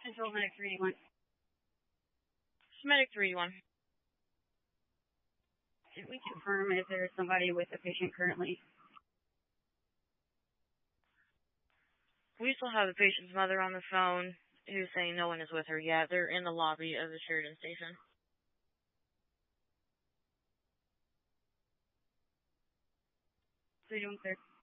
Central Medic 381. Medic 381. Can we confirm if there is somebody with the patient currently? We still have the patient's mother on the phone who's saying no one is with her yet. They're in the lobby of the Sheridan station. So you don't clear.